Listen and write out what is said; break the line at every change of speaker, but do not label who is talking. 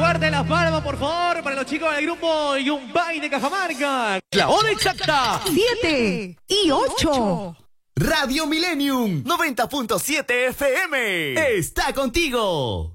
fuerte las palmas, por favor, para los chicos del grupo Yumbay de Cajamarca. La hora exacta.
7 y 8.
Radio Millennium 90.7 FM está contigo.